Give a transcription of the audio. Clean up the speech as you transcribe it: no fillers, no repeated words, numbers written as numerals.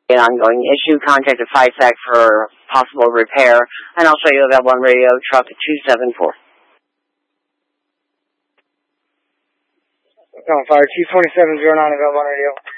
An ongoing issue. Contact the FISAC for possible repair, and I'll show you available on radio truck 274. Fire 22709 available on radio.